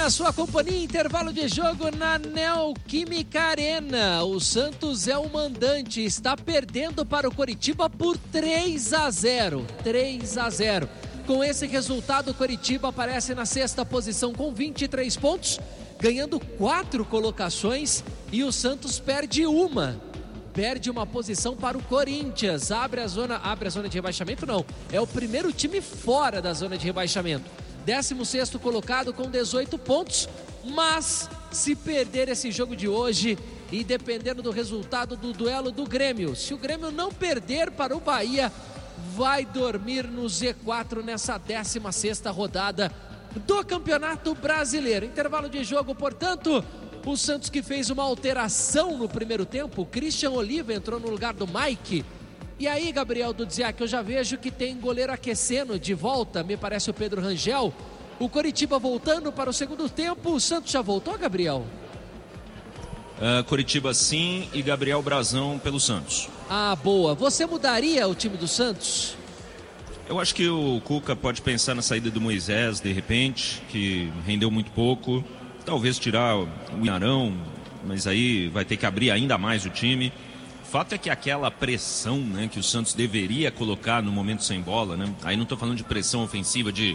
A sua companhia, intervalo de jogo na Neoquímica Arena. O Santos é o mandante, está perdendo para o Coritiba por 3-0. 3-0. Com esse resultado, o Coritiba aparece na sexta posição com 23 pontos, ganhando 4 colocações, e o Santos perde uma posição para o Corinthians. Abre a zona de rebaixamento, não. É o primeiro time fora da zona de rebaixamento. 16º colocado com 18 pontos, mas se perder esse jogo de hoje e dependendo do resultado do duelo do Grêmio, se o Grêmio não perder para o Bahia, vai dormir no Z4 nessa 16ª rodada do Campeonato Brasileiro. Intervalo de jogo, portanto, o Santos que fez uma alteração no primeiro tempo, o Christian Oliva entrou no lugar do Mike. E aí, Gabriel Dudziak, eu já vejo que tem goleiro aquecendo de volta, me parece o Pedro Rangel. O Coritiba voltando para o segundo tempo, o Santos já voltou, Gabriel? Coritiba sim, e Gabriel Brazão pelo Santos. Ah, boa. Você mudaria o time do Santos? Eu acho que o Cuca pode pensar na saída do Moisés, de repente, que rendeu muito pouco. Talvez tirar o Arão, mas aí vai ter que abrir ainda mais o time. O fato é que aquela pressão, né, que o Santos deveria colocar no momento sem bola, né? Aí não estou falando de pressão ofensiva, de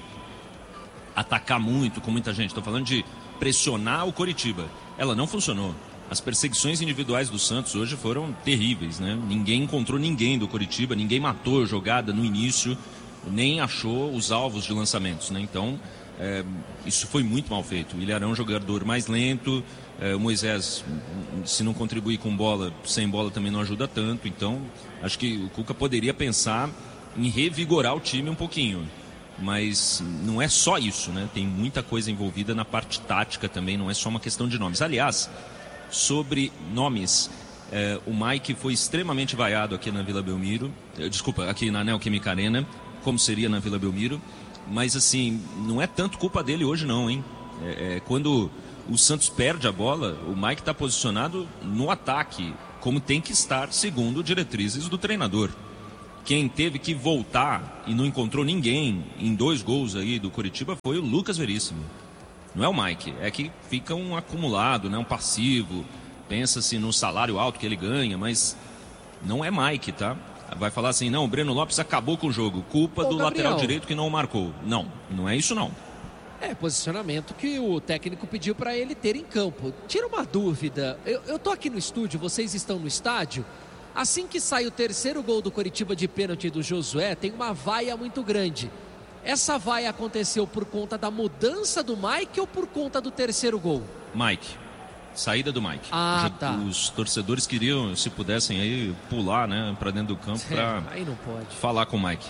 atacar muito com muita gente, estou falando de pressionar o Coritiba. Ela não funcionou. As perseguições individuais do Santos hoje foram terríveis, né? Ninguém encontrou ninguém do Coritiba, ninguém matou a jogada no início, nem achou os alvos de lançamentos, né? Então, isso foi muito mal feito. O Ilharão é um jogador mais lento, o Moisés, se não contribuir com bola, sem bola também não ajuda tanto. Então, acho que o Cuca poderia pensar em revigorar o time um pouquinho. Mas não é só isso, né? Tem muita coisa envolvida na parte tática também, não é só uma questão de nomes. Aliás, sobre nomes, o Mike foi extremamente vaiado aqui na Vila Belmiro, aqui na Neoquímica Arena, como seria na Vila Belmiro, mas assim, não é tanto culpa dele hoje não, hein? Quando o Santos perde a bola, o Mike está posicionado no ataque, como tem que estar, segundo diretrizes do treinador. Quem teve que voltar e não encontrou ninguém em 2 gols aí do Coritiba foi o Lucas Veríssimo. Não é o Mike, é que fica um acumulado, né, um passivo, pensa-se no salário alto que ele ganha, mas não é Mike, tá? Vai falar assim, não, o Breno Lopes acabou com o jogo, culpa do Gabriel, lateral direito que não o marcou. Não, não é isso não. Posicionamento que o técnico pediu para ele ter em campo. Tira uma dúvida, eu tô aqui no estúdio, vocês estão no estádio. Assim que sai o terceiro gol do Coritiba de pênalti do Josué, tem uma vaia muito grande. Essa vaia aconteceu por conta da mudança do Mike ou por conta do terceiro gol? Mike. Saída do Mike. Tá. Os torcedores queriam, se pudessem aí, pular, né, pra dentro do campo pra aí não pode. Falar com o Mike.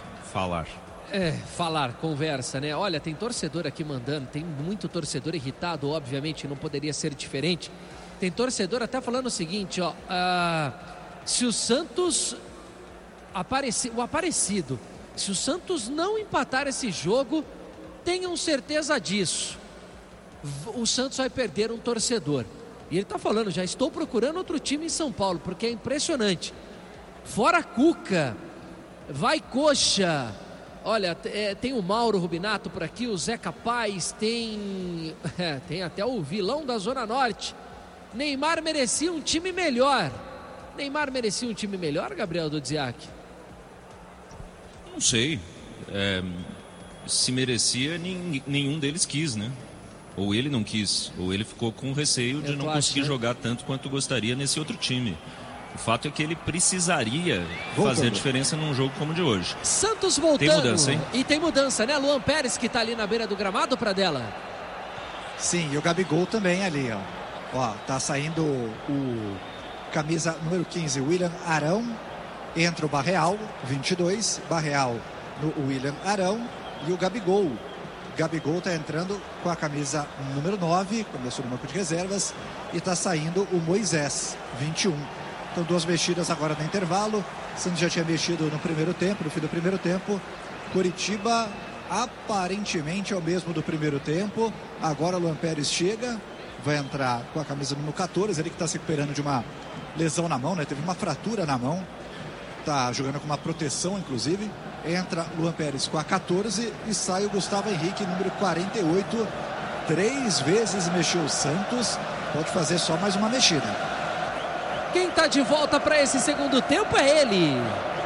Falar, conversa, né? Olha, tem torcedor aqui mandando, tem muito torcedor irritado, obviamente, não poderia ser diferente. Tem torcedor até falando o seguinte, ó, se o Santos se o Santos não empatar esse jogo, tenham certeza disso. O Santos vai perder um torcedor. E ele está falando, já estou procurando outro time em São Paulo, porque é impressionante. Fora Cuca, vai Coxa. Olha, tem o Mauro Rubinato por aqui, o Zeca Paz, tem até o vilão da Zona Norte. Neymar merecia um time melhor. Gabriel Dudziak? Não sei. Se merecia, nenhum deles quis, né? Ou ele não quis, ou ele ficou com receio de não conseguir jogar tanto quanto gostaria nesse outro time. O fato é que ele precisaria fazer a diferença num jogo como o de hoje. Santos voltando. Tem mudança, hein? E tem mudança, né? Luan Pérez, que está ali na beira do gramado, Pradella. Sim, e o Gabigol também ali, ó. Ó, tá saindo o camisa número 15, William Arão. Entra o Barreal, 22. Barreal no William Arão. E o Gabigol. Gabigol está entrando com a camisa número 9, começou no banco de reservas, e está saindo o Moisés, 21. Então 2 mexidas agora no intervalo. O Santos já tinha mexido no primeiro tempo, no fim do primeiro tempo. Coritiba aparentemente é o mesmo do primeiro tempo. Agora o Luan Pérez chega, vai entrar com a camisa número 14, ele que está se recuperando de uma lesão na mão, né? Teve uma fratura na mão, está jogando com uma proteção inclusive. Entra Luan Pérez com a 14 e sai o Gustavo Henrique, número 48. 3 vezes mexeu o Santos, pode fazer só mais uma mexida. Quem tá de volta para esse segundo tempo é ele.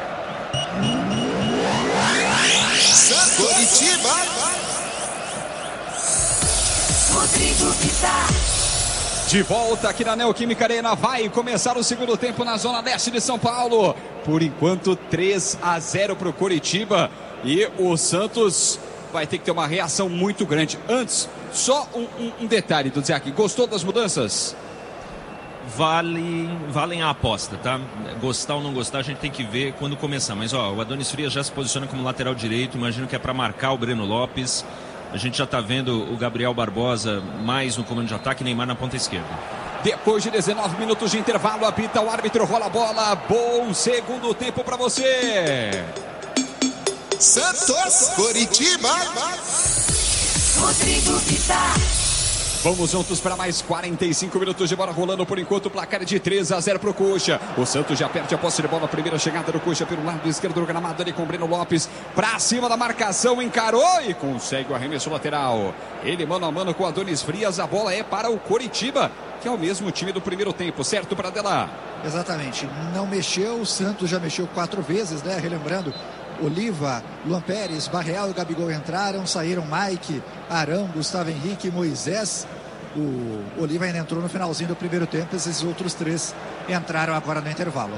Coritiba. Rodrigo Vitar. De volta aqui na Neoquímica Arena, vai começar o segundo tempo na zona leste de São Paulo. Por enquanto 3-0 para o Coritiba e o Santos vai ter que ter uma reação muito grande. Antes, só um detalhe do Ziak, gostou das mudanças? Valem a aposta, tá? Gostar ou não gostar, a gente tem que ver quando começar. Mas ó, o Adonis Frias já se posiciona como lateral direito, imagino que é para marcar o Breno Lopes. A gente já está vendo o Gabriel Barbosa mais no comando de ataque e Neymar na ponta esquerda. Depois de 19 minutos de intervalo, apita o árbitro, rola a bola. Bom segundo tempo para você. Santos, Coritiba. Rodrigo Vitar. Vamos juntos para mais 45 minutos de bola rolando. Por enquanto, o placar é de 3-0 para o Coxa. O Santos já perde a posse de bola. Primeira chegada do Coxa pelo lado esquerdo do gramado ali com o Breno Lopes. Para cima da marcação, encarou e consegue o arremesso lateral. Ele mano a mano com o Adonis Frias. A bola é para o Coritiba, que é o mesmo time do primeiro tempo, certo, Pradella? Exatamente, não mexeu. O Santos já mexeu 4 vezes, né? Relembrando, Oliva, Luan Pérez, Barreal e Gabigol entraram, saíram Mike, Arão, Gustavo Henrique e Moisés. O Oliva ainda entrou no finalzinho do primeiro tempo, esses outros 3 entraram agora no intervalo.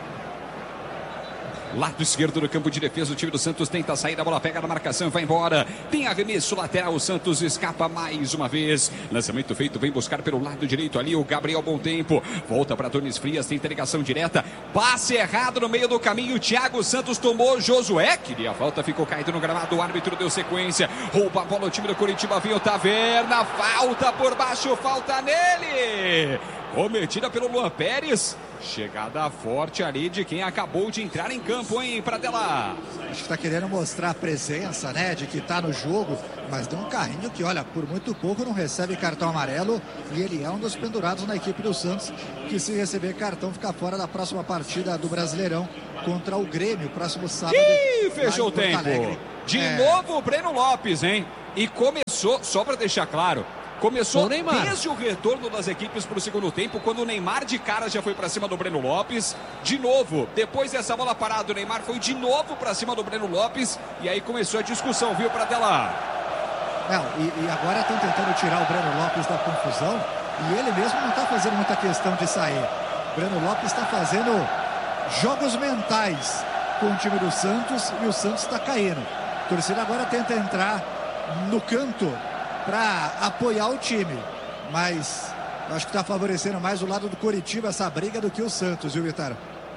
Lado esquerdo do campo de defesa, o time do Santos tenta sair, a bola pega na marcação e vai embora. Tem arremesso lateral, o Santos escapa mais uma vez. Lançamento feito, vem buscar pelo lado direito ali o Gabriel Bom Tempo. Volta para Adonis Frias, tenta ligação direta. Passe errado no meio do caminho, o Thiago Santos tomou, Josué queria a falta, ficou caído no gramado, o árbitro deu sequência. Rouba a bola o time do Coritiba, vem o Taverna, falta por baixo, falta nele. Cometida pelo Luan Pérez. Chegada forte ali de quem acabou de entrar em campo, hein, Pradella? Acho que está querendo mostrar a presença, né, de que está no jogo, mas deu um carrinho que, olha, por muito pouco não recebe cartão amarelo e ele é um dos pendurados na equipe do Santos, que se receber cartão fica fora da próxima partida do Brasileirão contra o Grêmio, próximo sábado. Ih, fechou o tempo. De novo o Breno Lopes, hein? E começou, só para deixar claro, começou desde o retorno das equipes para o segundo tempo, quando o Neymar de cara já foi para cima do Breno Lopes. De novo, depois dessa bola parada, o Neymar foi de novo para cima do Breno Lopes. E aí começou a discussão, viu, Pradella? Não, e agora estão tentando tirar o Breno Lopes da confusão. E ele mesmo não está fazendo muita questão de sair. O Breno Lopes está fazendo jogos mentais com o time do Santos e o Santos está caindo. A torcida agora tenta entrar no canto para apoiar o time, mas eu acho que está favorecendo mais o lado do Coritiba essa briga do que o Santos, viu, Vitar?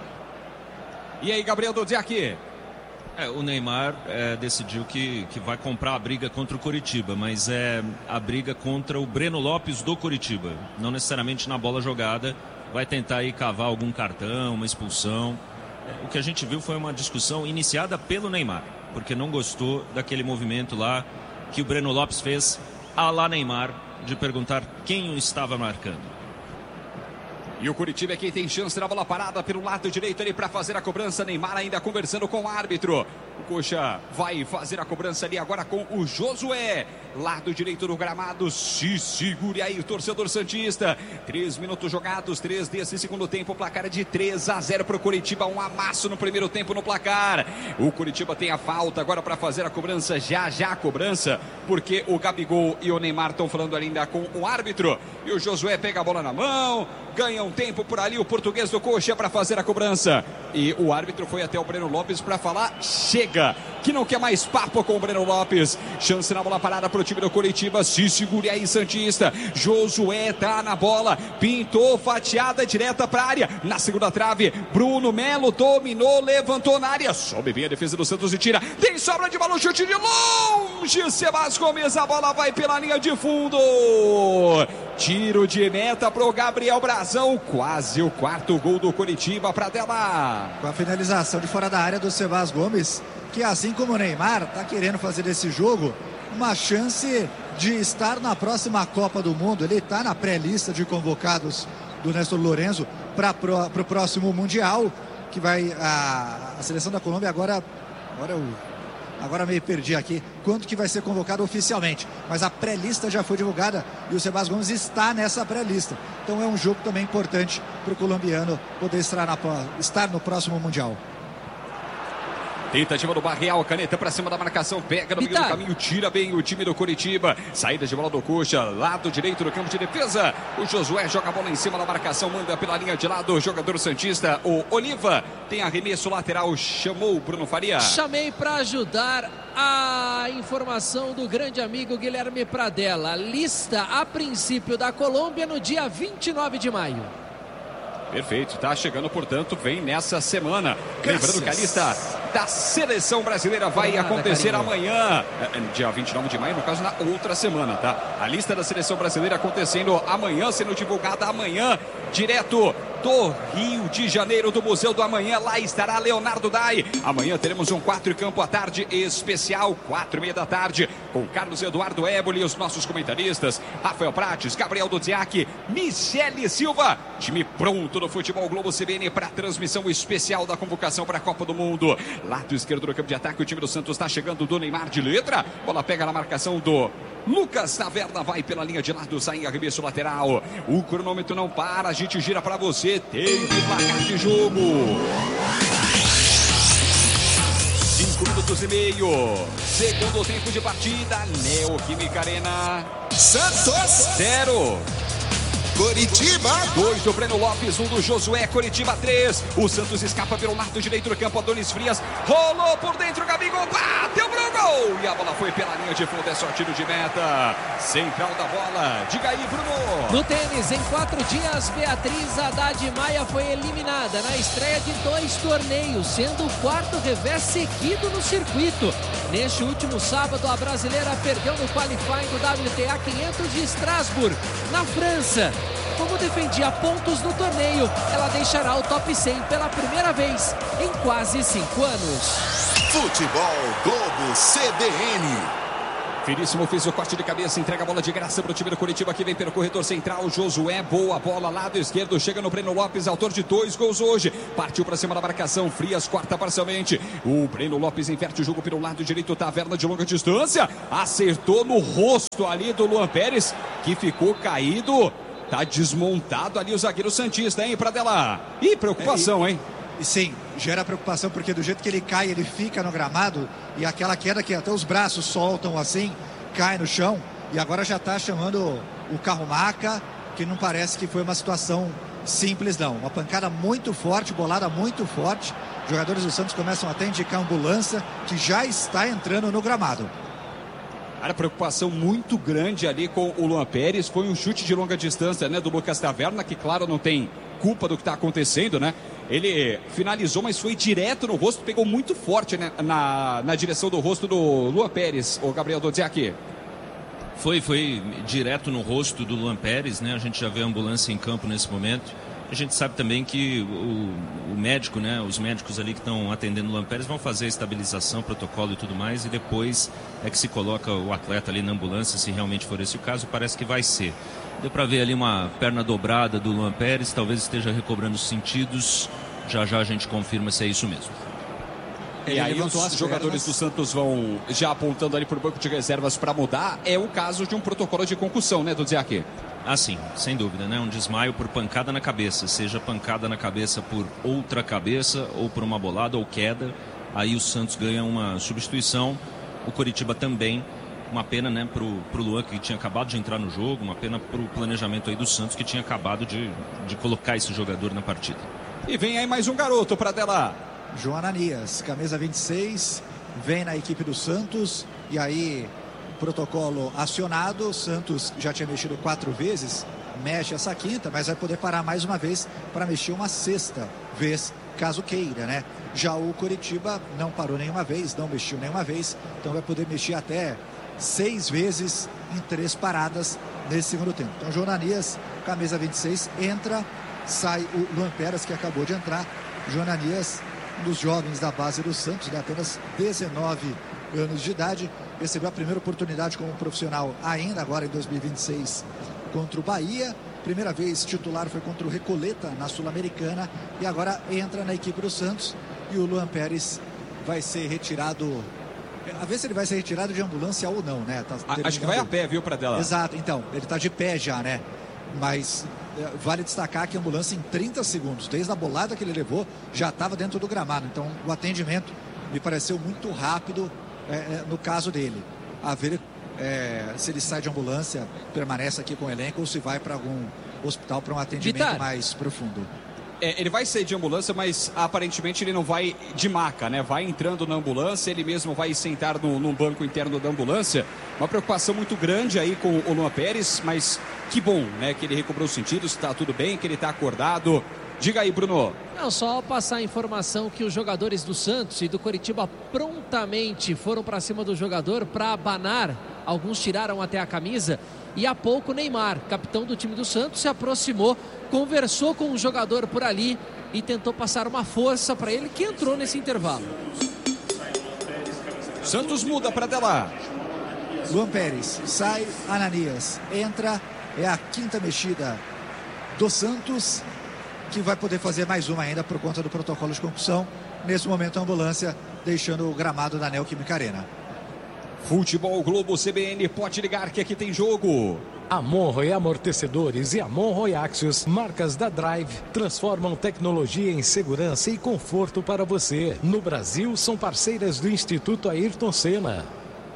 E aí, Gabriel Dodziak? O Neymar decidiu que vai comprar a briga contra o Coritiba, mas é a briga contra o Breno Lopes do Coritiba, não necessariamente na bola jogada. Vai tentar aí cavar algum cartão, uma expulsão. O que a gente viu foi uma discussão iniciada pelo Neymar, porque não gostou daquele movimento lá que o Breno Lopes fez à la Neymar, de perguntar quem o estava marcando. E o Coritiba é quem tem chance na bola parada pelo lado direito ali para fazer a cobrança. Neymar ainda conversando com o árbitro. O Coxa vai fazer a cobrança ali agora com o Josué. Lado direito do gramado. Se segure aí o torcedor santista. 3 minutos jogados, 3 desse segundo tempo. O placar é de 3-0 para o Coritiba. Um amasso no primeiro tempo no placar. O Coritiba tem a falta agora para fazer a cobrança. Já a cobrança, porque o Gabigol e o Neymar estão falando ali ainda com o árbitro. E o Josué pega a bola na mão. Ganha um tempo por ali o português do Coxa para fazer a cobrança. E o árbitro foi até o Breno Lopes para falar: chega, que não quer mais papo com o Breno Lopes. Chance na bola parada para o time do Coritiba. Se segure aí, santista. Josué tá na bola, pintou, fatiada direta para a área. Na segunda trave, Bruno Melo dominou, levantou na área. Sobe bem a defesa do Santos e tira. Tem sobra de bola, chute de longe. Sebas Gomes, a bola vai pela linha de fundo. Tiro de meta para o Gabriel Brazão. Quase o 4º gol do Coritiba, Pradella. Com a finalização de fora da área do Sebas Gomes, que assim como o Neymar está querendo fazer desse jogo uma chance de estar na próxima Copa do Mundo. Ele está na pré-lista de convocados do Néstor Lorenzo para o próximo Mundial, que vai a seleção da Colômbia agora Agora me perdi aqui. Quanto que vai ser convocado oficialmente? Mas a pré-lista já foi divulgada e o Sebas Gomes está nessa pré-lista. Então é um jogo também importante para o colombiano poder estar no próximo Mundial. Tentativa do Barreal, caneta pra cima da marcação, pega no meio do caminho, tira bem o time do Coritiba. Saída de bola do Coxa, lado direito do campo de defesa. O Josué joga a bola em cima da marcação, manda pela linha de lado o jogador santista, o Oliva. Tem arremesso lateral, chamou o Bruno Faria. Chamei para ajudar a informação do grande amigo Guilherme Pradella. Lista a princípio da Colômbia no dia 29 de maio. Perfeito, tá chegando, portanto, vem nessa semana. Lembrando que a lista da seleção brasileira vai acontecer amanhã, dia 29 de maio, no caso, na outra semana, tá? A lista da seleção brasileira acontecendo amanhã, sendo divulgada amanhã, direto do Rio de Janeiro, do Museu do Amanhã. Lá estará Leonardo Dai. Amanhã teremos um 4 em campo à tarde especial, 4h30 da tarde, com Carlos Eduardo Éboli e os nossos comentaristas, Rafael Prates, Gabriel Dudziak, Michele Silva. Time pronto no Futebol Globo CBN para transmissão especial da convocação para a Copa do Mundo. Lado esquerdo do campo de ataque, o time do Santos está chegando do Neymar de letra. Bola pega na marcação do Lucas Taverna, vai pela linha de lado, sai em arremesso lateral. O cronômetro não para, a gente gira para você. Tem placar de jogo. 5 minutos e meio. Segundo tempo de partida. Neoquímica Arena. Santos 0. Coritiba 2 do Breno Lopes, 1 do Josué. Coritiba 3. O Santos escapa pelo lado direito do campo. Adonis Frias rolou por dentro. Gabigol bateu pro gol. E a bola foi pela linha de fundo. É só tiro de meta. Central da bola. Diga aí, Bruno. No tênis, em 4 dias, Beatriz Haddad Maia foi eliminada na estreia de 2 torneios, sendo o 4º revés seguido no circuito. Neste último sábado, a brasileira perdeu no qualifying do WTA 500 de Estrasburgo, na França. Como defendia pontos no torneio, ela deixará o top 100 pela primeira vez em quase 5 anos. Futebol Globo CBN. Finíssimo fez o corte de cabeça, entrega a bola de graça para o time do Coritiba, que vem pelo corredor central. Josué, boa bola, lado esquerdo, chega no Breno Lopes, autor de 2 gols hoje. Partiu para cima da marcação, Frias corta parcialmente. O Breno Lopes inverte o jogo pelo lado direito, Taverna de longa distância. Acertou no rosto ali do Luan Pérez, que ficou caído. Tá desmontado ali o zagueiro santista, hein, Pradella? E preocupação, hein? E sim, gera preocupação, porque do jeito que ele cai, ele fica no gramado, e aquela queda que até os braços soltam assim, cai no chão, e agora já está chamando o carro-maca, que não parece que foi uma situação simples não. Uma pancada muito forte, bolada muito forte. Os jogadores do Santos começam até a indicar a ambulância, que já está entrando no gramado. A preocupação muito grande ali com o Luan Pérez. Foi um chute de longa distância, né, do Lucas Taverna, que claro não tem culpa do que está acontecendo, né? Ele finalizou, mas foi direto no rosto, pegou muito forte, né, na direção do rosto do Luan Pérez, o Gabriel Dudziak. Foi direto no rosto do Luan Pérez, né? A gente já vê a ambulância em campo nesse momento. A gente sabe também que o médico, né, os médicos ali que estão atendendo o Luan Pérez vão fazer a estabilização, protocolo e tudo mais, e depois é que se coloca o atleta ali na ambulância, se realmente for esse o caso, parece que vai ser. Deu para ver ali uma perna dobrada do Luan Pérez, talvez esteja recobrando os sentidos, já a gente confirma se é isso mesmo. E aí os jogadores do Santos vão já apontando ali para o banco de reservas para mudar. É o caso de um protocolo de concussão, né, Dudziak? Ah, sim, sem dúvida, né? Um desmaio por pancada na cabeça, seja pancada na cabeça por outra cabeça ou por uma bolada ou queda, aí o Santos ganha uma substituição, o Coritiba também. Uma pena, né, pro Luan, que tinha acabado de entrar no jogo, uma pena pro planejamento aí do Santos, que tinha acabado de colocar esse jogador na partida. E vem aí mais um garoto, Pradella. João Ananias, camisa 26, vem na equipe do Santos, e aí protocolo acionado. O Santos já tinha mexido 4 vezes, mexe essa quinta, mas vai poder parar mais uma vez para mexer uma 6ª vez, caso queira, né? Já o Coritiba não parou nenhuma vez, não mexeu nenhuma vez, então vai poder mexer até 6 vezes em 3 paradas nesse segundo tempo. Então, João Ananias, camisa 26, entra, sai o Luan Pérez, que acabou de entrar. João Ananias, um dos jovens da base do Santos, de apenas 19 anos de idade, recebeu a primeira oportunidade como profissional ainda agora em 2026 contra o Bahia. Primeira vez titular foi contra o Recoleta na Sul-Americana, e agora entra na equipe do Santos, e o Luan Pérez vai ser retirado A ver se ele vai ser retirado de ambulância ou não, né? Acho que vai a pé, viu, Pradella? Exato, então, ele tá de pé já, né? Mas vale destacar que a ambulância em 30 segundos, desde a bolada que ele levou, já estava dentro do gramado. Então, o atendimento me pareceu muito rápido no caso dele. A ver se ele sai de ambulância, permanece aqui com o elenco ou se vai para algum hospital para um atendimento mais profundo. Ele vai sair de ambulância, mas aparentemente ele não vai de maca, né? Vai entrando na ambulância, ele mesmo vai sentar no banco interno da ambulância. Uma preocupação muito grande aí com o Luan Pérez, mas que bom, né? Que ele recobrou os sentidos, está tudo bem, que ele está acordado. Diga aí, Bruno. Não, só passar a informação que os jogadores do Santos e do Coritiba prontamente foram para cima do jogador para abanar. Alguns tiraram até a camisa. E há pouco o Neymar, capitão do time do Santos, se aproximou, conversou com o jogador por ali e tentou passar uma força para ele, que entrou nesse intervalo. Santos muda para Pradella. Luan Pérez sai, Ananias entra, é a quinta mexida do Santos, que vai poder fazer mais uma ainda por conta do protocolo de concussão. Nesse momento a ambulância deixando o gramado da Neoquímica Arena. Futebol Globo CBN, pode ligar que aqui tem jogo. Monroe Amortecedores e Monroe Axios, marcas da Drive, transformam tecnologia em segurança e conforto para você. No Brasil, são parceiras do Instituto Ayrton Senna.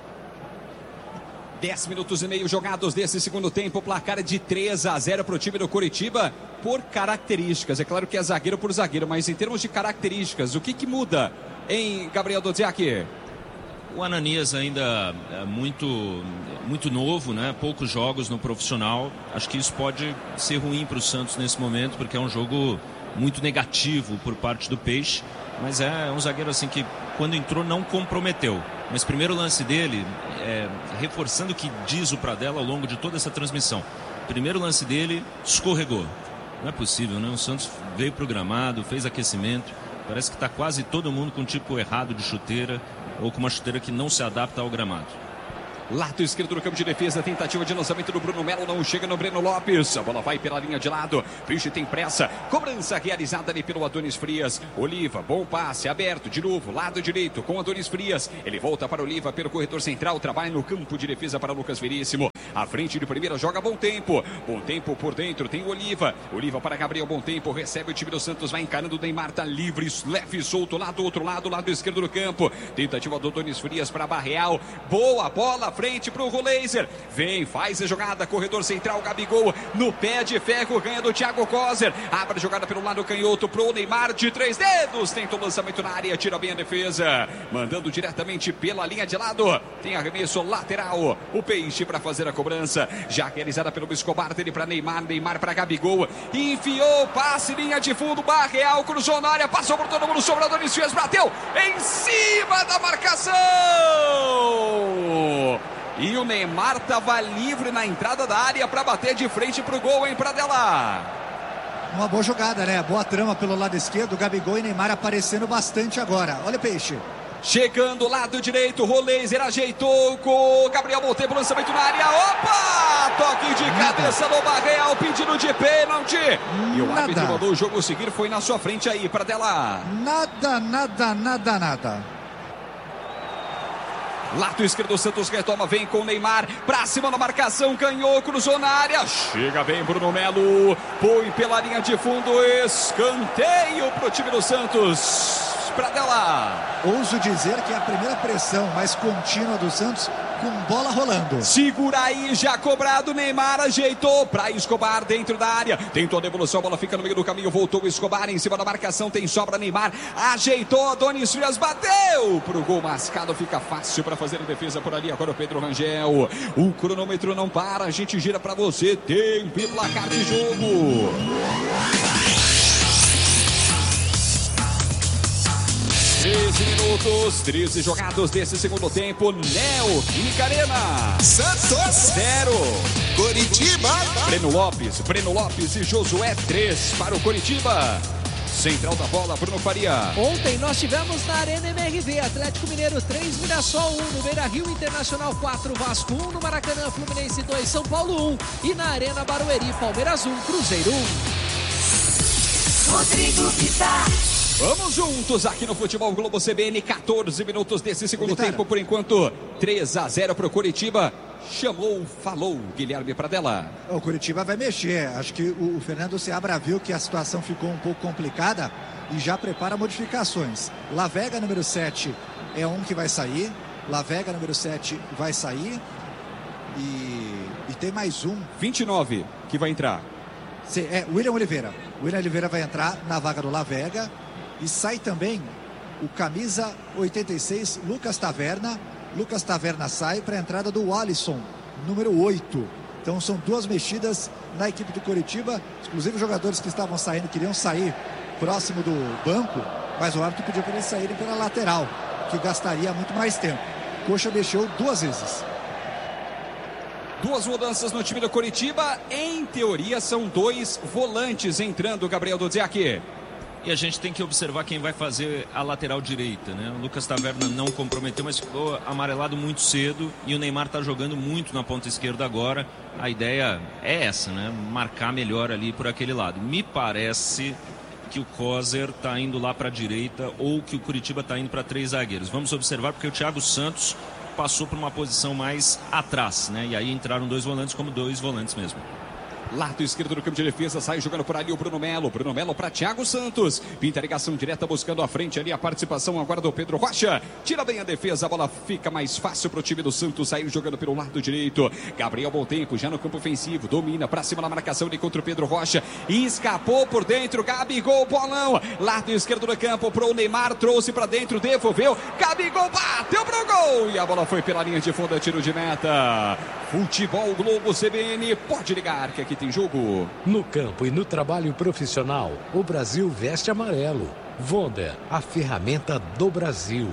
10 minutos e meio jogados desse segundo tempo, placar de 3-0 para o time do Coritiba, por características. É claro que é zagueiro por zagueiro, mas em termos de características, o que muda, hein, Gabriel Dodziak? O Ananias ainda é muito novo, né? Poucos jogos no profissional. Acho que isso pode ser ruim para o Santos nesse momento, porque é um jogo muito negativo por parte do Peixe. Mas é um zagueiro assim que, quando entrou, não comprometeu. Mas primeiro lance dele, reforçando o que diz o Pradella ao longo de toda essa transmissão. Primeiro lance dele, escorregou. Não é possível, né? O Santos veio pro gramado, fez aquecimento. Parece que está quase todo mundo com um tipo errado de chuteira, ou com uma chuteira que não se adapta ao gramado. Lado esquerdo do campo de defesa, tentativa de lançamento do Bruno Melo, não chega no Breno Lopes, a bola vai pela linha de lado, Peixe tem pressa, cobrança realizada ali pelo Adonis Frias, Oliva, bom passe, aberto de novo, lado direito com Adonis Frias, ele volta para Oliva pelo corredor central, trabalha no campo de defesa para Lucas Veríssimo, à frente de primeira joga Bom Tempo por dentro, tem Oliva para Gabriel Bom Tempo, recebe o time do Santos, vai encarando o Neymar, tá livre, leve e solto lá do outro lado, lado esquerdo do campo, tentativa do Adonis Frias para Barreal, boa bola, frente pro Roleiser, vem, faz a jogada, corredor central, Gabigol, no pé de ferro, ganha do Thiago Kozer, abre a jogada pelo lado canhoto pro Neymar, de 3 dedos, tenta o lançamento na área, tira bem a defesa, mandando diretamente pela linha de lado, tem arremesso lateral, o Peixe para fazer a cobrança, já realizada pelo Escobar, dele para Neymar para Gabigol, enfiou, passe, linha de fundo, Barreal, cruzou na área, passou por todo mundo, sobrou Adonis Frias, bateu, em cima da marcação! E o Neymar estava livre na entrada da área para bater de frente para o gol, hein, Pradella? Uma boa jogada, né? Boa trama pelo lado esquerdo, Gabigol e Neymar aparecendo bastante agora. Olha o Peixe. Chegando lado direito, Roleiser ajeitou com o Gabriel Bom Tempo, lançamento na área. Opa! Toque de cabeça no Barreal, pedido de pênalti. E o árbitro mandou o jogo seguir, foi na sua frente aí, Pradella. Nada. Lado esquerdo do Santos retoma, vem com o Neymar, pra cima da marcação, ganhou, cruzou na área, chega bem Bruno Melo, põe pela linha de fundo, escanteio pro time do Santos. Pradella. Ouso dizer que é a primeira pressão mais contínua do Santos com bola rolando. Segura aí, já cobrado, Neymar ajeitou para Escobar dentro da área, tentou a devolução, a bola fica no meio do caminho, voltou o Escobar em cima da marcação, tem sobra Neymar, ajeitou, Adonis Frias bateu pro gol mascado, fica fácil para fazer a defesa por ali, agora o Pedro Rangel, o cronômetro não para, a gente gira para você, tempo e placar de jogo. 13 minutos, 13 jogados desse segundo tempo, Neoquímica Arena. Santos 0. Coritiba. Breno Lopes e Josué 3 para o Coritiba. Central da bola, Bruno Faria. Ontem nós tivemos na Arena MRV, Atlético Mineiro 3, Mirassol 1, no Beira-Rio Internacional 4, Vasco 1, no Maracanã Fluminense 2, São Paulo 1 e na Arena Barueri, Palmeiras 1, Cruzeiro 1. Rodrigo Vitar. Vamos juntos aqui no Futebol Globo CBN, 14 minutos desse segundo tempo, por enquanto 3-0 para o Coritiba. Chamou, falou, Guilherme Pradella. O Coritiba vai mexer. Acho que o Fernando Seabra viu que a situação ficou um pouco complicada e já prepara modificações. Lavega, número 7, é um que vai sair. Lavega, número 7, vai sair. E tem mais um. 29 que vai entrar. William Oliveira. William Oliveira vai entrar na vaga do Lavega. E sai também o camisa 86, Lucas Taverna. Lucas Taverna sai para a entrada do Alisson, número 8. Então são duas mexidas na equipe do Coritiba. Inclusive os jogadores que estavam saindo queriam sair próximo do banco, mas o árbitro pediu para eles saírem pela lateral, que gastaria muito mais tempo. Coxa mexeu duas vezes. Duas mudanças no time do Coritiba. Em teoria são dois volantes entrando, Gabriel Dudziak. E a gente tem que observar quem vai fazer a lateral direita, né? O Lucas Taverna não comprometeu, mas ficou amarelado muito cedo. E o Neymar está jogando muito na ponta esquerda agora. A ideia é essa, né? Marcar melhor ali por aquele lado. Me parece que o Kozer está indo lá para a direita ou que o Coritiba está indo para 3 zagueiros. Vamos observar porque o Thiago Santos passou por uma posição mais atrás, né? E aí entraram 2 volantes como 2 volantes mesmo. Lado esquerdo do campo de defesa, sai jogando por ali o Bruno Melo. Bruno Melo para Thiago Santos. Pinta a ligação direta, buscando a frente ali a participação agora do Pedro Rocha. Tira bem a defesa, a bola fica mais fácil para o time do Santos sair jogando pelo lado direito. Gabriel Bom Tempo já no campo ofensivo, domina para cima na marcação ali contra o Pedro Rocha. E escapou por dentro, Gabigol, bolão. Lado esquerdo do campo pro Neymar, trouxe para dentro, devolveu. Gabigol bateu pro gol e a bola foi pela linha de fundo, é tiro de meta. Futebol Globo CBN, pode ligar que aqui tem jogo. No campo e no trabalho profissional, o Brasil veste amarelo. Wonder, a ferramenta do Brasil.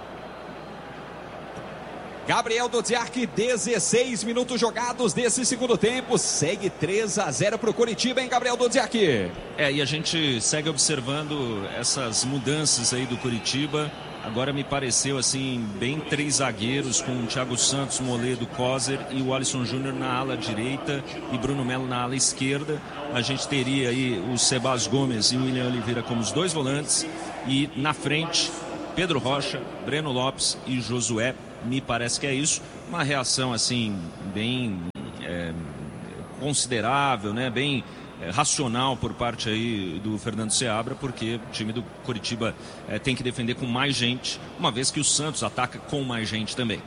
Gabriel Dudziak, 16 minutos jogados desse segundo tempo. Segue 3-0 para o Coritiba, hein, Gabriel Dudziak? E a gente segue observando essas mudanças aí do Coritiba. Agora me pareceu assim, bem 3 zagueiros com o Thiago Santos, Moledo, Kozer e o Alisson Júnior na ala direita e Bruno Melo na ala esquerda. A gente teria aí o Sebas Gomes e o William Oliveira como os 2 volantes e na frente Pedro Rocha, Breno Lopes e Josué. Me parece que é isso. Uma reação assim bem considerável, né? Bem racional por parte aí do Fernando Seabra, porque o time do Coritiba tem que defender com mais gente, uma vez que o Santos ataca com mais gente também.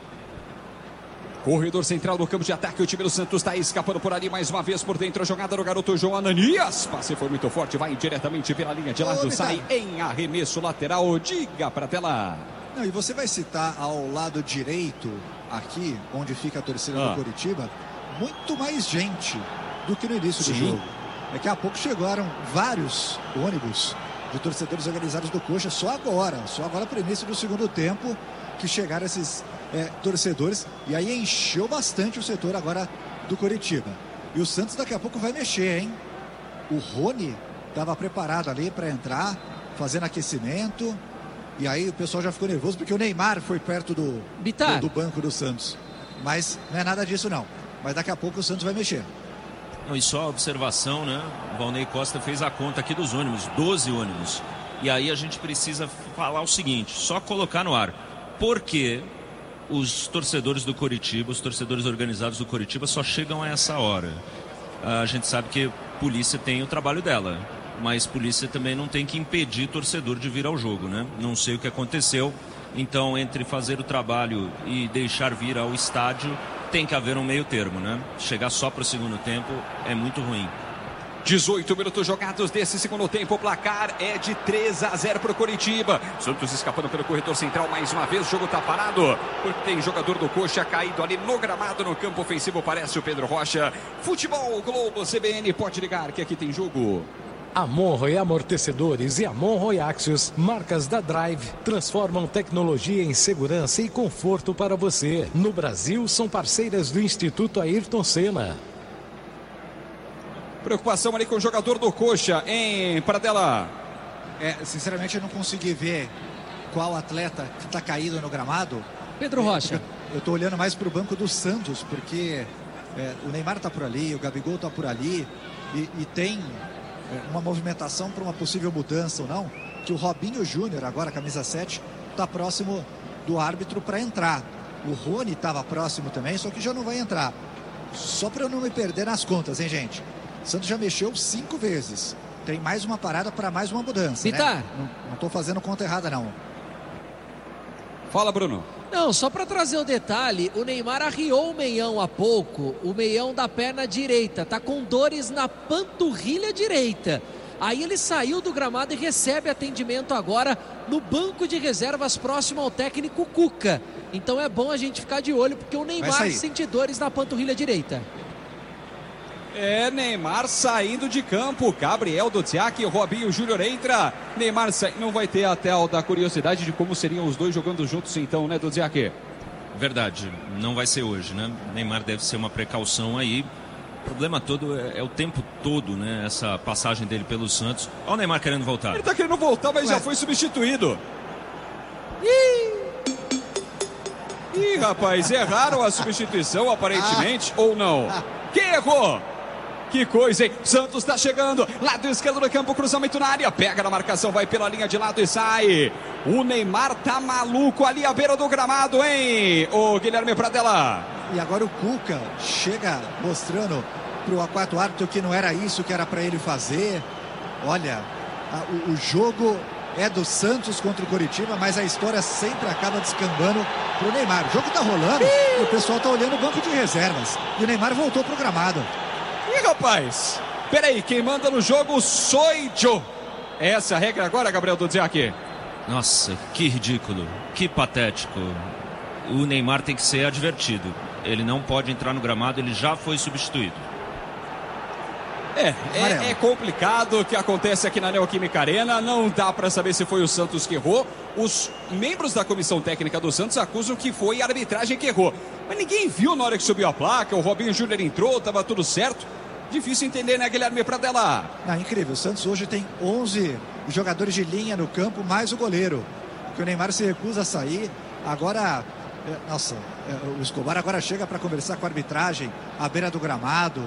Corredor central do campo de ataque, o time do Santos está escapando por ali mais uma vez por dentro, a jogada do garoto João Ananias, passe foi muito forte, vai diretamente pela linha de lado, sai em arremesso lateral, diga para a tela. Não, e você vai citar ao lado direito, aqui, onde fica a torcida do Coritiba, muito mais gente do que no início do jogo. Daqui a pouco chegaram vários ônibus de torcedores organizados do Coxa, só agora para o início do segundo tempo, que chegaram esses torcedores, e aí encheu bastante o setor agora do Coritiba. E o Santos daqui a pouco vai mexer, hein? O Rony estava preparado ali para entrar, fazendo aquecimento, e aí o pessoal já ficou nervoso, porque o Neymar foi perto do banco do Santos. Mas não é nada disso não, mas daqui a pouco o Santos vai mexer. Não, e só a observação, né? O Valnei Costa fez a conta aqui dos ônibus, 12 ônibus. E aí a gente precisa falar o seguinte, só colocar no ar. Por que os torcedores do Coritiba, os torcedores organizados do Coritiba só chegam a essa hora? A gente sabe que a polícia tem o trabalho dela, mas a polícia também não tem que impedir o torcedor de vir ao jogo, né? Não sei o que aconteceu. Então, entre fazer o trabalho e deixar vir ao estádio, tem que haver um meio termo, né? Chegar só para o segundo tempo é muito ruim. 18 minutos jogados desse segundo tempo, o placar é de 3-0 para o Coritiba. Santos escapando pelo corredor central mais uma vez, o jogo está parado, porque tem jogador do Coxa caído ali no gramado, no campo ofensivo, parece o Pedro Rocha. Futebol Globo CBN, pode ligar que aqui tem jogo. Amon e Amortecedores e Amon Royaxios, marcas da Drive, transformam tecnologia em segurança e conforto para você. No Brasil, são parceiras do Instituto Ayrton Senna. Preocupação ali com o jogador do Coxa, hein, Pradella? Sinceramente, eu não consegui ver qual atleta que está caído no gramado. Pedro Rocha. Eu estou olhando mais para o banco do Santos, porque o Neymar está por ali, o Gabigol está por ali, e tem uma movimentação para uma possível mudança ou não. que o Robinho Júnior, agora camisa 7, está próximo do árbitro para entrar. O Rony estava próximo também, só que já não vai entrar. Só para eu não me perder nas contas, hein, gente? O Santos já mexeu 5 vezes. Tem mais uma parada para mais uma mudança, Bitar. né? Não estou fazendo conta errada, não. Fala, Bruno. Não, só para trazer um detalhe, o Neymar arriou o meião há pouco, o meião da perna direita, tá com dores na panturrilha direita. Aí ele saiu do gramado e recebe atendimento agora no banco de reservas próximo ao técnico Cuca. Então é bom a gente ficar de olho, porque o Neymar sente dores na panturrilha direita. Neymar saindo de campo. Gabriel Duziak, Robinho Júnior entra. Neymar não vai ter até da curiosidade de como seriam os dois jogando juntos então, né, Duziak? Verdade, não vai ser hoje, né? Neymar deve ser uma precaução aí. O problema todo é o tempo todo, né? Essa passagem dele pelo Santos. Olha o Neymar querendo voltar. Ele tá querendo voltar, mas já foi substituído. Ih, rapaz, erraram a substituição aparentemente, ou não? Quem errou? Que coisa, hein? Santos tá chegando, lado esquerdo do campo, cruzamento na área, pega na marcação, vai pela linha de lado e sai. O Neymar tá maluco ali à beira do gramado, hein? O Guilherme Pradella. E agora o Cuca chega mostrando pro quarto árbitro que não era isso que era para ele fazer. Olha, o jogo é do Santos contra o Coritiba, mas a história sempre acaba descambando pro Neymar. O jogo tá rolando e o pessoal tá olhando o banco de reservas. E o Neymar voltou pro gramado. Ih, rapaz, peraí, quem manda no jogo sou eu. Essa é a regra agora, Gabriel Duziak? Nossa, que ridículo, que patético. O Neymar tem que ser advertido. Ele não pode entrar no gramado, ele já foi substituído. É complicado o que acontece aqui na Neoquímica Arena. Não dá para saber se foi o Santos que errou. Os membros da comissão técnica do Santos acusam que foi a arbitragem que errou. Mas ninguém viu na hora que subiu a placa. O Robinho Júnior entrou, estava tudo certo. Difícil entender, né, Guilherme Pradella? Incrível. O Santos hoje tem 11 jogadores de linha no campo, mais o goleiro. Que o Neymar se recusa a sair. Agora, o Escobar agora chega para conversar com a arbitragem à beira do gramado.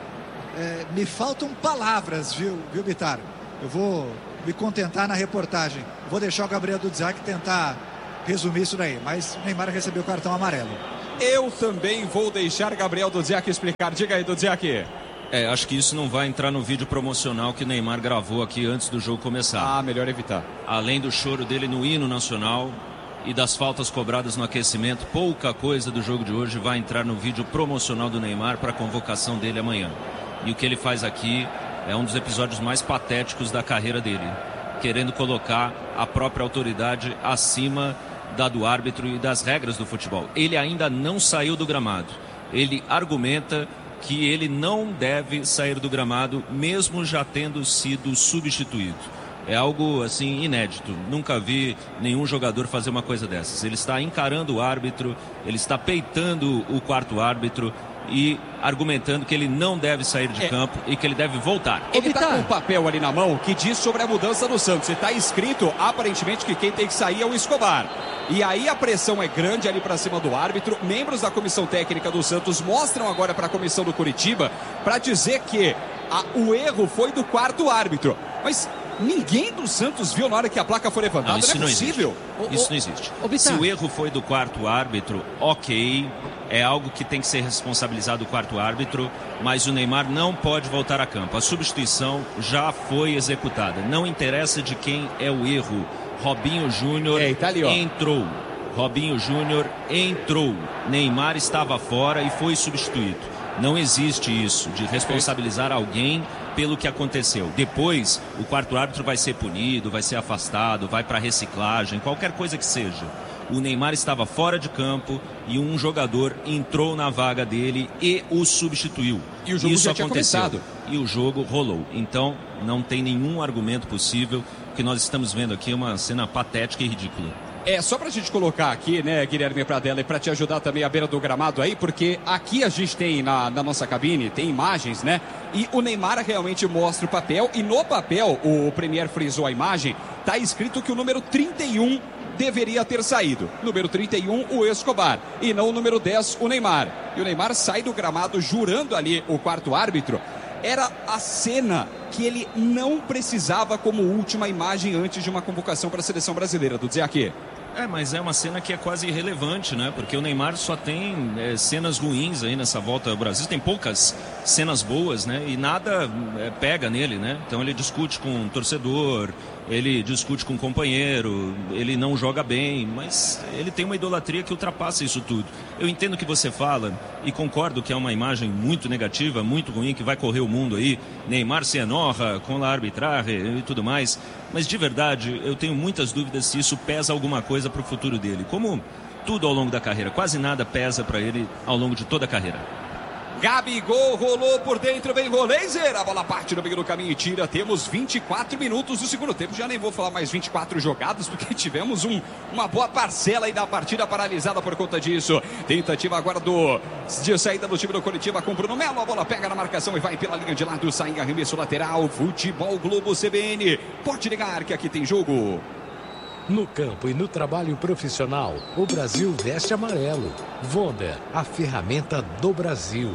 Me faltam palavras, viu, Bitar? Eu vou me contentar na reportagem. Vou deixar o Gabriel Duziak tentar resumir isso daí. Mas o Neymar recebeu o cartão amarelo. Eu também vou deixar Gabriel Duziak explicar. Diga aí, Duziak. Acho que isso não vai entrar no vídeo promocional que o Neymar gravou aqui antes do jogo começar. Melhor evitar. Além do choro dele no hino nacional e das faltas cobradas no aquecimento, pouca coisa do jogo de hoje vai entrar no vídeo promocional do Neymar para a convocação dele amanhã. E o que ele faz aqui é um dos episódios mais patéticos da carreira dele, querendo colocar a própria autoridade acima da do árbitro e das regras do futebol. Ele ainda não saiu do gramado. Ele argumenta que ele não deve sair do gramado, mesmo já tendo sido substituído. É algo assim inédito. Nunca vi nenhum jogador fazer uma coisa dessas. Ele está encarando o árbitro, ele está peitando o quarto árbitro e argumentando que ele não deve sair de campo e que ele deve voltar. Ele está com um papel ali na mão que diz sobre a mudança do Santos. E está escrito, aparentemente, que quem tem que sair é o Escobar. E aí a pressão é grande ali para cima do árbitro. Membros da comissão técnica do Santos mostram agora para a comissão do Coritiba para dizer que o erro foi do quarto árbitro. Mas ninguém do Santos viu na hora que a placa foi levantada. Não, isso não é possível. Isso não existe. Se o erro foi do quarto árbitro, ok, é algo que tem que ser responsabilizado o quarto árbitro, mas o Neymar não pode voltar a campo. A substituição já foi executada. Não interessa de quem é o erro. Robinho Júnior entrou. Robinho Júnior entrou. Neymar estava fora e foi substituído. Não existe isso de responsabilizar alguém pelo que aconteceu. Depois, o quarto árbitro vai ser punido, vai ser afastado, vai para reciclagem, qualquer coisa que seja. O Neymar estava fora de campo e um jogador entrou na vaga dele e o substituiu. E o jogo já tinha começado. E o jogo rolou. Então, não tem nenhum argumento possível. O que nós estamos vendo aqui é uma cena patética e ridícula. Só pra gente colocar aqui, né, Guilherme Pradella, e pra te ajudar também à beira do gramado aí, porque aqui a gente tem na nossa cabine, tem imagens, né, e o Neymar realmente mostra o papel, e no papel, o Premier frisou a imagem, tá escrito que o número 31 deveria ter saído. Número 31, o Escobar, e não o número 10, o Neymar. E o Neymar sai do gramado jurando ali o quarto árbitro era a cena que ele não precisava como última imagem antes de uma convocação para a seleção brasileira, do Dziaki. Mas é uma cena que é quase irrelevante, né? Porque o Neymar só tem cenas ruins aí nessa volta ao Brasil. Tem poucas cenas boas, né? E nada pega nele, né? Então ele discute com o torcedor, ele discute com o companheiro, ele não joga bem, mas ele tem uma idolatria que ultrapassa isso tudo. Eu entendo o que você fala e concordo que é uma imagem muito negativa, muito ruim, que vai correr o mundo aí. Neymar se enoja com a arbitragem e tudo mais. Mas de verdade, eu tenho muitas dúvidas se isso pesa alguma coisa para o futuro dele. Como tudo ao longo da carreira, quase nada pesa para ele ao longo de toda a carreira. Gabigol rolou por dentro, vem Roleiser, a bola parte no meio do caminho e tira. Temos 24 minutos do segundo tempo, já nem vou falar mais 24 jogadas, porque tivemos uma boa parcela aí da partida paralisada por conta disso. Tentativa agora de saída do time do Coritiba com Bruno Melo, a bola pega na marcação e vai pela linha de lado, sai em arremesso lateral. Futebol Globo CBN, pode ligar que aqui tem jogo. No campo e no trabalho profissional, o Brasil veste amarelo. Wonder, a ferramenta do Brasil.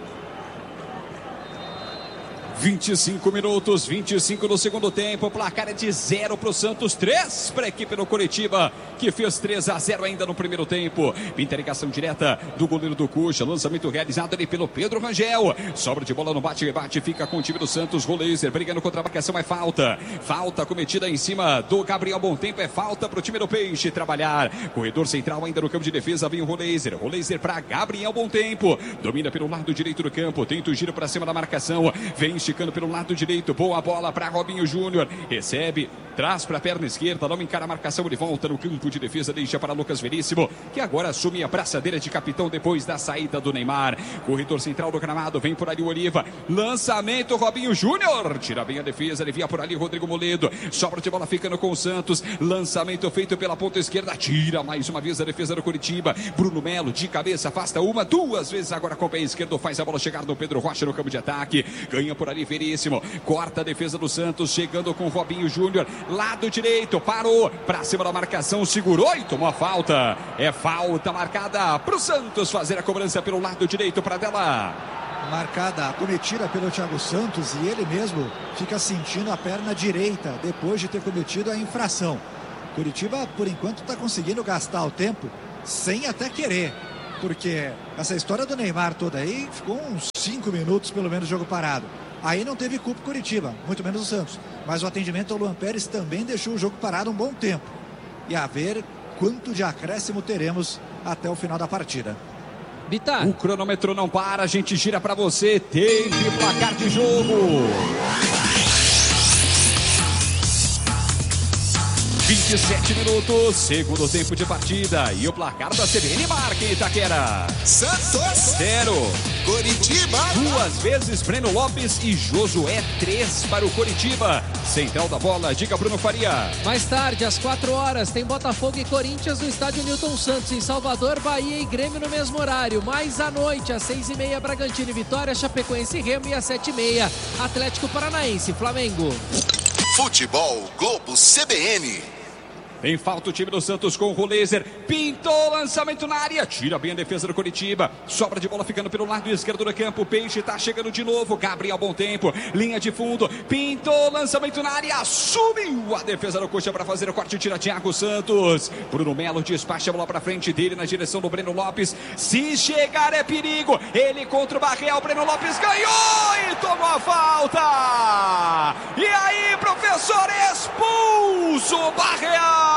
25 minutos, 25 no segundo tempo. O placar é de 0 para o Santos, 3 para a equipe do Coritiba, que fez 3-0 ainda no primeiro tempo. Interligação direta do goleiro do Cuxa. Lançamento realizado ali pelo Pedro Rangel. Sobra de bola no bate-rebate, fica com o time do Santos. Roleiser brigando contra a marcação, é falta. Falta cometida em cima do Gabriel Bontempo, é falta para o time do Peixe trabalhar. Corredor central ainda no campo de defesa, vem o Roleiser. Roleiser para Gabriel Bontempo. Domina pelo lado direito do campo, tenta o giro para cima da marcação. Vem esticando pelo lado direito, boa bola para Robinho Júnior, recebe, traz para a perna esquerda, não encara a marcação, ele volta no campo de defesa, deixa para Lucas Veríssimo, que agora assume a braçadeira de capitão depois da saída do Neymar. Corredor central do gramado, vem por ali o Oliva, lançamento Robinho Júnior, tira bem a defesa, ele via por ali Rodrigo Moledo, sobra de bola ficando com o Santos, lançamento feito pela ponta esquerda, tira mais uma vez a defesa do Coritiba. Bruno Melo de cabeça, afasta uma, duas vezes agora com o pé esquerdo, faz a bola chegar no Pedro Rocha no campo de ataque, ganha por ali Veríssimo, corta a defesa do Santos, chegando com Robinho Júnior, lado direito, parou, pra cima da marcação, segurou e tomou a falta. É falta marcada pro Santos fazer a cobrança pelo lado direito para dela. Marcada, cometida pelo Thiago Santos, e ele mesmo fica sentindo a perna direita depois de ter cometido a infração. Curitiba, por enquanto, está conseguindo gastar o tempo sem até querer, porque essa história do Neymar toda aí ficou uns 5 minutos pelo menos jogo parado. Aí não teve culpa Curitiba, muito menos o Santos. Mas o atendimento ao Luan Pérez também deixou o jogo parado um bom tempo. E a ver quanto de acréscimo teremos até o final da partida. Bitar. O cronômetro não para, a gente gira para você. Tempo e placar de jogo. 27 minutos, segundo tempo de partida. E o placar da CBN marca em Itaquera. Santos 0. Coritiba 2 vezes Breno Lopes e Josué 3 para o Coritiba. Central da bola, diga Bruno Faria. Mais tarde, às 4 horas, tem Botafogo e Corinthians no estádio Newton Santos. Em Salvador, Bahia e Grêmio no mesmo horário. Mais à noite, às 6h30, Bragantino e Vitória, Chapecoense e Remo. E às 7h30, Atlético Paranaense e Flamengo. Futebol Globo CBN. Em falta o time do Santos com o Roleiser. Pintou, lançamento na área. Tira bem a defesa do Coritiba. Sobra de bola ficando pelo lado esquerdo do campo. Peixe tá chegando de novo. Gabriel Bontempo. Linha de fundo. Pintou, lançamento na área. Sumiu a defesa do Coxa para fazer o corte. Tira Thiago Santos. Bruno Melo despacha a bola para frente dele na direção do Breno Lopes. Se chegar é perigo. Ele contra o Barreal. Breno Lopes ganhou e tomou a falta. E aí, professor, expulso o Barreal.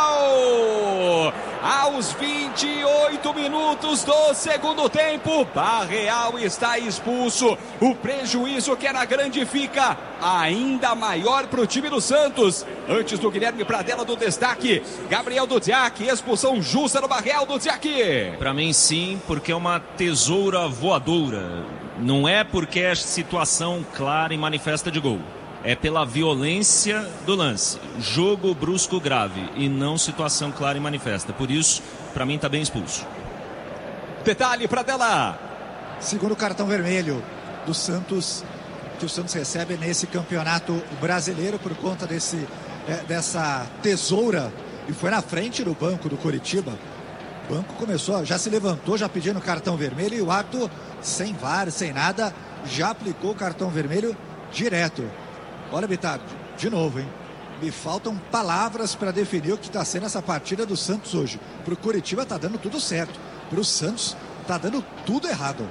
Aos 28 minutos do segundo tempo, Barreal está expulso. O prejuízo que era grande fica ainda maior para o time do Santos. Antes do Guilherme Pradella do destaque, Gabriel do Dziaki, expulsão justa do Barreal do Dziaki. Para mim sim, porque é uma tesoura voadora. Não é porque é situação clara e manifesta de gol. É pela violência do lance, jogo brusco grave e não situação clara e manifesta. Por isso, para mim, está bem expulso. Detalhe para dela. Segundo cartão vermelho do Santos, que o Santos recebe nesse campeonato brasileiro por conta dessa tesoura. E foi na frente do banco do Coritiba. O banco começou, já se levantou, já pedindo cartão vermelho, e o árbitro, sem VAR, sem nada, já aplicou o cartão vermelho direto. Olha, Bittar, de novo, hein? Me faltam palavras para definir o que está sendo essa partida do Santos hoje. Para o Coritiba tá dando tudo certo. Para o Santos tá dando tudo errado.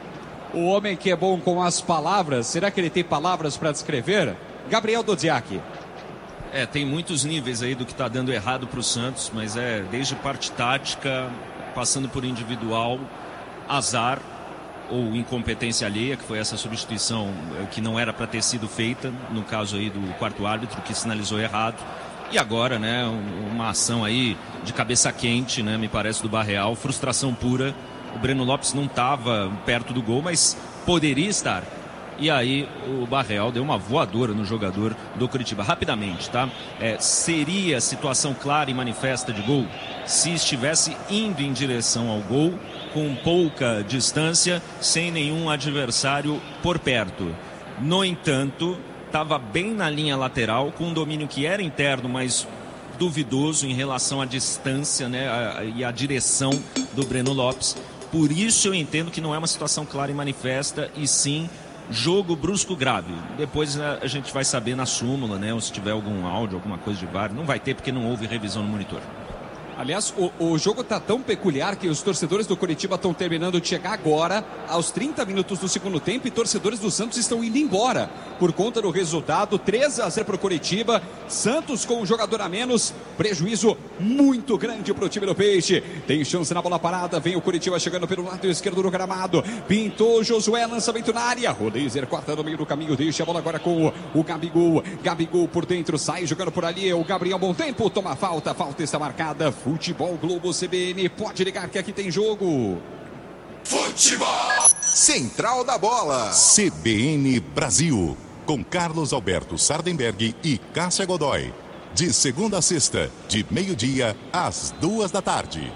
O homem que é bom com as palavras, será que ele tem palavras para descrever? Gabriel Dodziak. Tem muitos níveis aí do que está dando errado para o Santos, mas desde parte tática, passando por individual, azar ou incompetência alheia, que foi essa substituição que não era para ter sido feita, no caso aí do quarto árbitro, que sinalizou errado. E agora, né, uma ação aí de cabeça quente, né, me parece, do Barreal, frustração pura. O Breno Lopes não estava perto do gol, mas poderia estar. E aí o Barreal deu uma voadora no jogador do Coritiba. Rapidamente, tá? Seria situação clara e manifesta de gol se estivesse indo em direção ao gol, com pouca distância, sem nenhum adversário por perto. No entanto, estava bem na linha lateral, com um domínio que era interno, mas duvidoso em relação à distância, né, e à direção do Breno Lopes. Por isso eu entendo que não é uma situação clara e manifesta, e sim jogo brusco grave. Depois a gente vai saber na súmula, né, ou se tiver algum áudio, alguma coisa de VAR. Não vai ter porque não houve revisão no monitor. Aliás, o jogo está tão peculiar que os torcedores do Coritiba estão terminando de chegar agora, aos 30 minutos do segundo tempo, e torcedores do Santos estão indo embora por conta do resultado. 3-0 para o Coritiba. Santos com um jogador a menos. Prejuízo muito grande para o time do Peixe. Tem chance na bola parada. Vem o Coritiba chegando pelo lado esquerdo do gramado. Pintou Josué, lançamento na área. Roleiser corta no meio do caminho. Deixa a bola agora com o Gabigol. Gabigol por dentro, sai jogando por ali. O Gabriel Bom Tempo toma falta. Falta está marcada. Futebol Globo CBN, pode ligar que aqui tem jogo. Futebol. Central da Bola. CBN Brasil, com Carlos Alberto Sardenberg e Cássia Godoy. De segunda a sexta, de meio-dia às 2:00.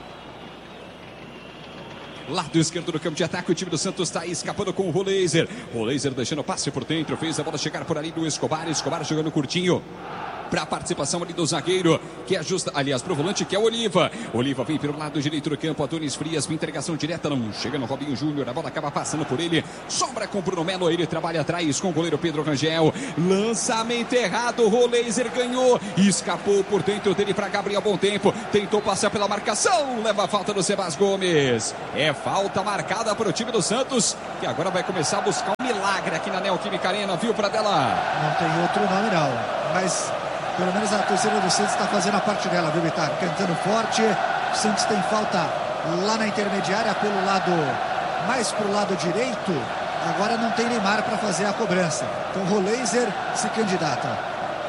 Lado esquerdo do campo de ataque, o time do Santos está escapando com o Roleiser. Roleiser deixando o passe por dentro, fez a bola chegar por ali do Escobar. Escobar jogando curtinho para a participação ali do zagueiro, que ajusta, aliás, para o volante, que é o Oliva. Oliva vem pelo lado direito do campo, Adonis Frias, entregação direta, não chega no Robinho Júnior, a bola acaba passando por ele, sobra com o Bruno Melo, ele trabalha atrás com o goleiro Pedro Rangel, lançamento errado, Roleiser ganhou, escapou por dentro dele para Gabriel Bom Tempo, tentou passar pela marcação, leva a falta do Sebas Gomes. É falta marcada para o time do Santos, que agora vai começar a buscar um milagre aqui na Neoquímica Arena, viu, Pradella? Não tem outro nome não, mas pelo menos a torcida do Santos está fazendo a parte dela, viu, Bittar? Cantando forte. O Santos tem falta lá na intermediária, pelo lado, mais pro lado direito. Agora não tem Neymar para fazer a cobrança. Então Roleiser se candidata.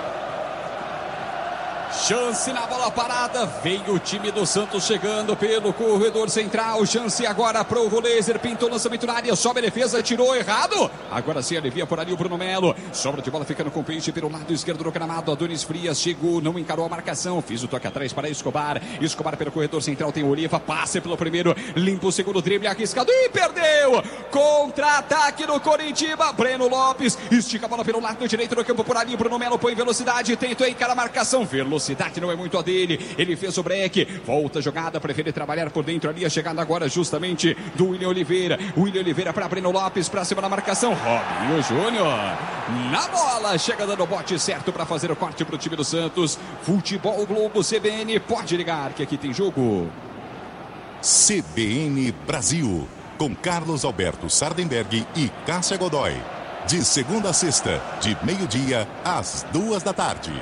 Chance na bola parada, vem o time do Santos chegando pelo corredor central, chance agora para o Roleiser, pintou o lançamento na área, sobe a defesa, tirou errado, agora sim alivia por ali o Bruno Melo, sobra de bola ficando com o Peixe pelo lado esquerdo do gramado, Adonis Frias chegou, não encarou a marcação, fez o toque atrás para Escobar, Escobar pelo corredor central, tem o Oliva, passe pelo primeiro, limpa o segundo drible, arriscado e perdeu, contra-ataque no Coritiba, Breno Lopes, estica a bola pelo lado direito do campo por ali, Bruno Melo põe velocidade, tentou encarar a marcação, velocidade não é muito a dele, ele fez o break, volta a jogada, prefere trabalhar por dentro ali, a chegada agora justamente do William Oliveira para Breno Lopes, para cima da marcação, Robinho Júnior na bola, chega dando o bote certo para fazer o corte para o time do Santos. Futebol Globo CBN, pode ligar que aqui tem jogo. CBN Brasil, com Carlos Alberto Sardenberg e Cássia Godoy. De segunda a sexta, de meio-dia às 2:00.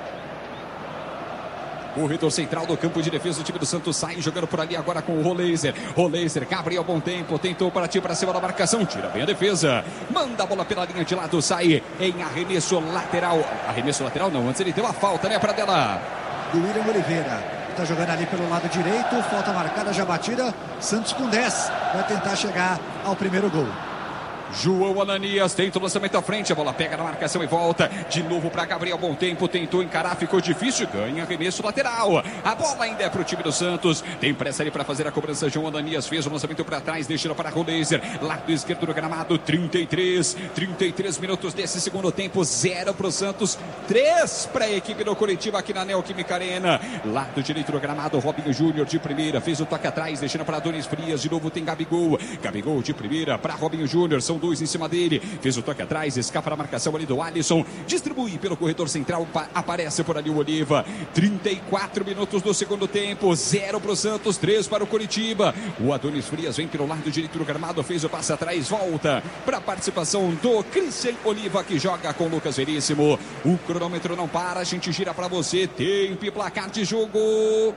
Corredor central do campo de defesa do time do Santos sai jogando por ali agora com o Roleiser. Roleiser, Gabriel Bom Tempo, tentou partir para cima da marcação, tira bem a defesa. Manda a bola pela linha de lado, sai em arremesso lateral. Arremesso lateral não, antes ele deu a falta, né, Pradella? Do William Oliveira. Está jogando ali pelo lado direito, falta marcada, já batida. Santos com 10, vai tentar chegar ao primeiro gol. João Ananias tenta o lançamento à frente, a bola pega na marcação e volta de novo para Gabriel Bom Tempo, tentou encarar, ficou difícil, ganha arremesso lateral, a bola ainda é para o time do Santos, tem pressa ali para fazer a cobrança. João Ananias fez o lançamento para trás, deixando para Roleiser, lado esquerdo do gramado, 33 minutos desse segundo tempo, 0 para o Santos, 3 para a equipe do Coritiba aqui na Neoquímica Arena. Lado direito do gramado, Robinho Júnior de primeira, fez o toque atrás, deixando para Adonis Frias, de novo tem Gabigol de primeira para Robinho Júnior, são dois em cima dele. Fez o toque atrás, escapa a marcação ali do Alisson. Distribui pelo corredor central, aparece por ali o Oliva. 34 minutos do segundo tempo, 0 para o Santos, 3 para o Coritiba. O Adonis Frias vem pelo lado direito do gramado, fez o passe atrás, volta para a participação do Christian Oliva, que joga com o Lucas Veríssimo. O cronômetro não para, a gente gira para você. Tempo e placar de jogo.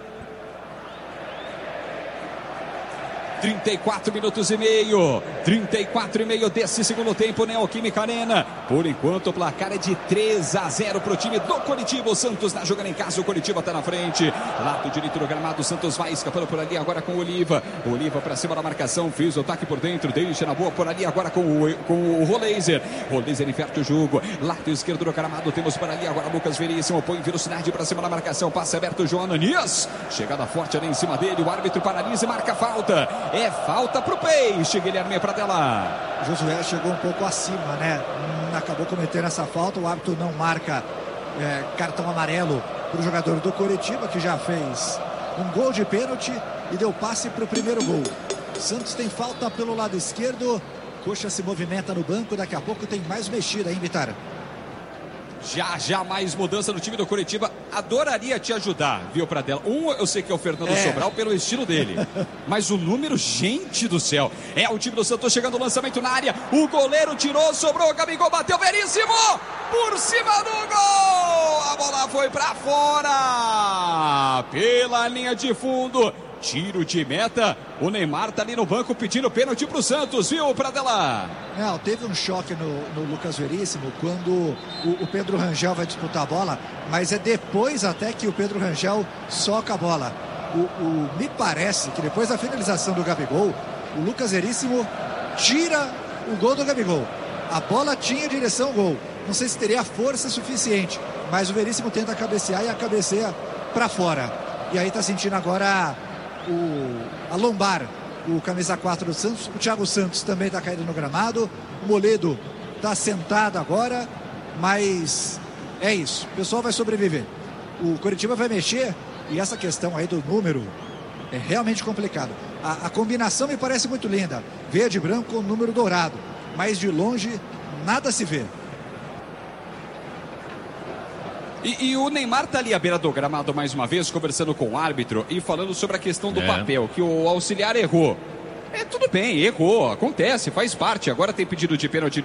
34 minutos e meio. 34 e meio desse segundo tempo, Neoquímica Arena. Por enquanto o placar é de 3-0 para o time do Coritiba. O Santos está jogando em casa, o Coritiba está na frente. Lado direito do gramado, o Santos vai escapando por ali agora com o Oliva. Oliva para cima da marcação, fez o ataque por dentro, deixa na boa por ali agora com o Roleiser. Roleiser inverte o jogo. Lado esquerdo do gramado, temos por ali agora Lucas Veríssimo. Põe velocidade para cima da marcação, passe aberto, João Ananias. Chegada forte ali em cima dele, o árbitro paralisa e marca falta. É falta pro Peixe, Guilherme Pradella. Josué chegou um pouco acima, né? Acabou cometendo essa falta. O árbitro não marca cartão amarelo para o jogador do Coritiba, que já fez um gol de pênalti e deu passe para o primeiro gol. Santos tem falta pelo lado esquerdo. Coxa se movimenta no banco. Daqui a pouco tem mais mexida, hein, Vitar? Já mais mudança no time do Coritiba. Adoraria te ajudar, viu, Pradella? Eu sei que é o Fernando Sobral pelo estilo dele. Mas o número, gente do céu. É o time do Santos chegando no lançamento na área. O goleiro tirou, sobrou, o Gabigol bateu, Veríssimo! Por cima do gol! A bola foi pra fora! Pela linha de fundo. Tiro de meta. O Neymar tá ali no banco pedindo pênalti pro Santos, viu, Pradella? Não, teve um choque no Lucas Veríssimo quando o Pedro Rangel vai disputar a bola, mas é depois até que o Pedro Rangel soca a bola. Me parece que depois da finalização do Gabigol, o Lucas Veríssimo tira o gol do Gabigol. A bola tinha direção ao gol. Não sei se teria força suficiente, mas o Veríssimo tenta cabecear e a cabeceia para fora. E aí tá sentindo agora a lombar, o camisa 4 do Santos. O Thiago Santos também está caído no gramado. O Moledo está sentado agora, mas é isso, o pessoal vai sobreviver. O Coritiba vai mexer e essa questão aí do número é realmente complicado. A combinação me parece muito linda, verde e branco com o número dourado, mas de longe nada se vê. E o Neymar tá ali à beira do gramado mais uma vez, conversando com o árbitro e falando sobre a questão do papel, que o auxiliar errou. Tudo bem, errou, acontece, faz parte. Agora tem pedido de pênalti